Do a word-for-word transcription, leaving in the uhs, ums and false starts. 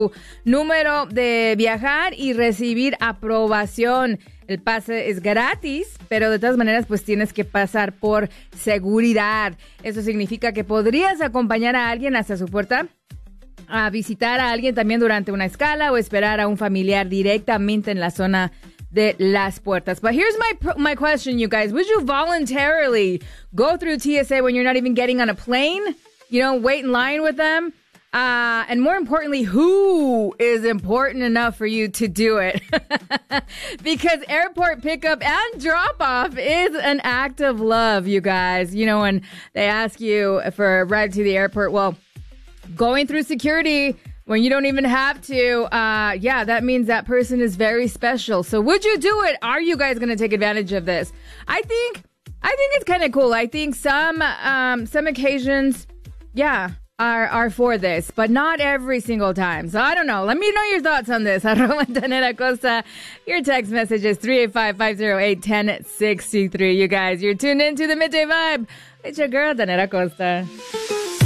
número de viajar y recibir aprobación. El pase es gratis, pero de todas maneras pues tienes que pasar por seguridad. Eso significa que podrías acompañar a alguien hasta su puerta, a visitar a alguien también durante una escala o esperar a un familiar directamente en la zona de las puertas. But here's my my question, you guys. Would you voluntarily go through T S A when you're not even getting on a plane? You know, wait in line with them? Uh, and more importantly, who is important enough for you to do it? Because airport pickup and drop-off is an act of love, you guys. You know, when they ask you for a ride to the airport, well, going through security when you don't even have to, uh, yeah, that means that person is very special. So would you do it? Are you guys going to take advantage of this? I think, I think it's kind of cool. I think some, um, some occasions, yeah, are, are for this, but not every single time. So I don't know. Let me know your thoughts on this. Arroba Danela Costa. Your text message is three eight five, five oh eight, one oh six three. You guys, you're tuned into the Midday Vibe. It's your girl, Danela Costa.